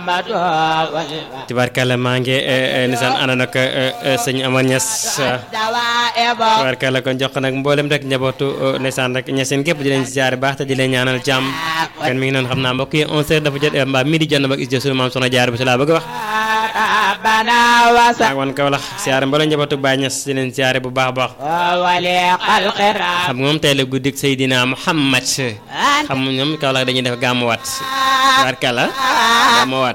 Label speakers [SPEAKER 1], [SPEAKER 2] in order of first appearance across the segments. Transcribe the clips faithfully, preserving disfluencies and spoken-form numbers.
[SPEAKER 1] tubaarkalla maa ngi nisaan ana nag sëñ Amar Niass tubaarkalla kon jox ko nag mboolem rek njabootu nisaan rek ñaseen gépp di leen ziar baax te di leen ñaanal jàmm kon mi ngi noonu xam naa mbokk yi onze heures dafa jot mbaa midi jot na ba is jo sunu maam soxna jaar bi si laa bëgg a wax ak wan Kawlax ziar mboolem njabootu Baay Niass di leen ziar bu baax a baax xam nga moom tey la guddik Seydina Muhammad xam ñoom Kawlax dañuy def gàmmuwaat tubaarkalla gàmmuwaat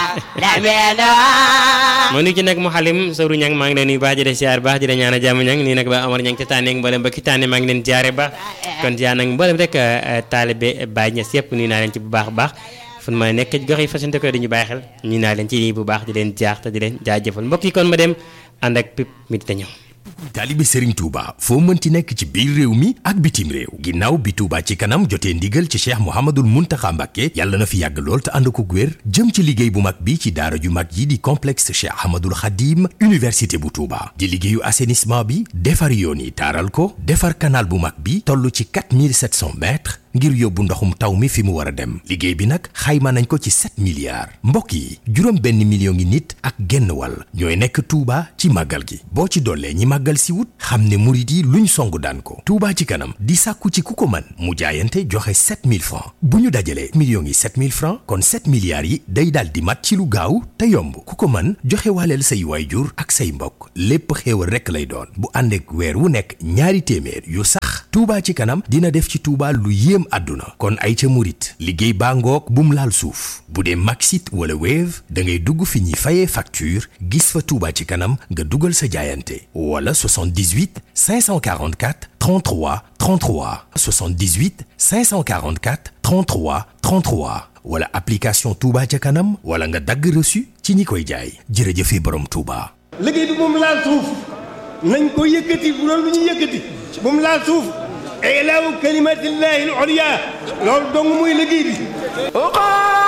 [SPEAKER 1] moo nuyu ci nag mu xalim sawru ñang maa ngi leen nuyu baax di leen ziar baax di leen ñaanal jàmm ñang nii nag ba Amar ñang te tànneeg mboolem ba ki tànne maa ngi leen ziare baax kon ziar nag mboolem rek taalibe Baay Ñas yëpp nuyu naa leen ci bu baax a baax fu ma nekk ci gox yi fasante ko dañu bàyyi xel nuyu naa leen ci nii bu baax di leen jaar te di leen jaajëfal mbokk yi kon ma dem ànd ak pip mi di te ñëw
[SPEAKER 2] taalibe Serigne Touba foo mënti nekk ci biir réew mi ak bitim réew ginnaaw bi Touba ci kanam jotee ndigal ci Cheikh Mouhamadoul Mountakha Mbacké yàlla na fi yàgg lool te ànd ko wér jëm ci liggéey bu mag bi ci daara ju mag yi di complexe Cheikh Ahmadoul Khadim université bu Touba di liggéeyu assainissement bi defar yoon yi taaral ko defar canal bu mag bi toll ci quatre mille sept cents mètres ngir yóbbu ndoxum taw mi fi mu war a dem liggéey bi nag xayma nañ ko ci sept milliards mbokk yi juróom benn million ngi nit ak genn wàll ñooy nekk Touba ci màggal gi boo ci dollee ñi màggal si wut xam ne murit yi luñ song daan ko Touba ci kanam di sàkku ci ku ko mën mu jaayante joxe sept mille francs bu ñu dajalee millions yi sept mille francs kon sept milliards yi day daal di mat ci lu gaaw te yomb ku ko mën joxe waaleel say waayjur ak say mbokk lépp xéewal rekk lay doon bu ànd ak weer wu nekk ñaari téeméer yu sax Touba ci kanam dina def ci Touba lu yéem àdduna kon ay ca murit liggéey baa ngoog bum laal suuf bu dee Maxit wala Wave da ngay dugg fi ñuy fayee facture gis fa Touba ci kanam nga dugal sa jaayante wala soixante-dix-huit cinq cent quarante-quatre trente-trois trente-trois soixante-dix-huit cinq cent quarante-quatre trente-trois trente-trois wala application Touba ca kanam wala nga dagg reçu ci ñi koy jaay jërëjëfe borom Touba.
[SPEAKER 3] liggéey bi moom laal suuf nañ ko yëkkati bu doon lu ñu yëkkati moom laal suuf ilaahu kalimatillahi al-ulya loolu dong muy liggéey bi